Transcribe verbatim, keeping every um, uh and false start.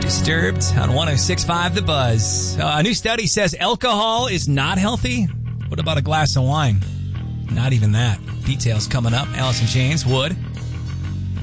Disturbed on one oh six point five The Buzz. Uh, a new study says alcohol is not healthy. What about a glass of wine? Not even that. Details coming up. Alice in Chains, Wood.